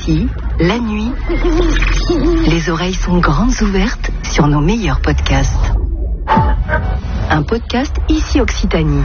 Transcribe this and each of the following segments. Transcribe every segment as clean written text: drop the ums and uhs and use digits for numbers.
Ici, la nuit, les oreilles sont grandes ouvertes sur nos meilleurs podcasts. Un podcast Ici Occitanie.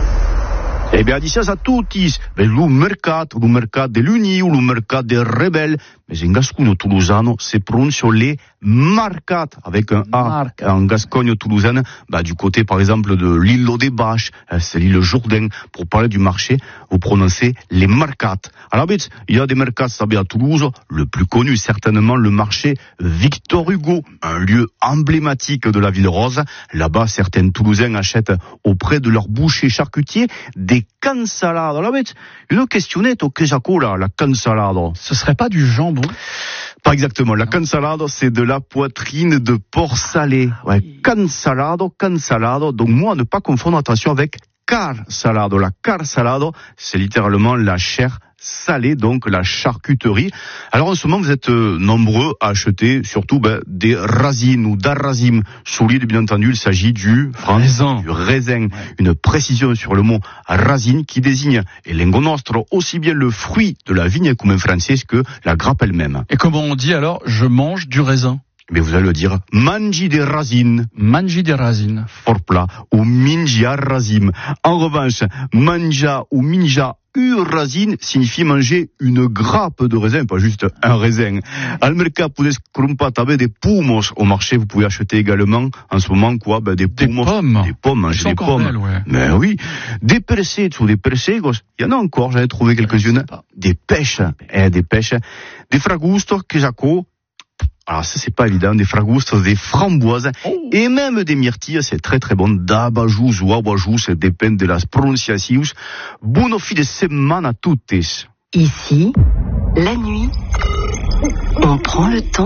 Eh bien, dicias a tutti, lo mercato dell'Uni o lo mercato del Rebel, mais in gascogno toulousano, c'est prononcé les marcat, avec un A, en gascogne toulousaine, du côté, par exemple, de l'île des Bâches, c'est l'île Jourdain, pour parler du marché, vous prononcez les marcat. Alors, il y a des mercats, ça à Toulouse, le plus connu, certainement, le marché Victor Hugo, un lieu emblématique de la ville rose. Là-bas, certains Toulousains achètent auprès de leur boucher charcutier des cansalades. Alors, une questionnette au Quesaco, là, la cansalade. Ce serait pas du jambon? Pas exactement. La cansalade, c'est de la poitrine de porc salé. Ouais, cansalade. Donc, moi, ne pas confondre, attention, avec car salade. La car salade, c'est littéralement la chair salée, donc la charcuterie. Alors en ce moment, vous êtes nombreux à acheter surtout des racines ou d'arrazim. Sous l'île, bien entendu, il s'agit du raisin. Ouais. Une précision sur le mot racine qui désigne, et lengo nostro, aussi bien le fruit de la vigne comme en français que la grappe elle-même. Et comment on dit alors, je mange du raisin? Mais vous allez le dire, mangi des racines. Mangi des racines. Fort plat. Ou mingia racine. En revanche, manja ou minja racine signifie manger une grappe de raisin, pas juste un raisin. Al mercato puedes comprar des pomos au marché. Vous pouvez acheter également en ce moment des pomos. Des pommes, manger des pommes. Belle, ouais. Mais oui. Des persegos ou des persegos. Il y en a encore, j'avais trouvé quelques-unes. Des pêches. Des fragustos, quesaco. Alors ça c'est pas évident, des fragustos, des framboises et même des myrtilles, c'est très très bon. D'abajous ou abajous, ça dépend de la prononciation. Buon fin de semana a tutti. Ici, la nuit, on prend le temps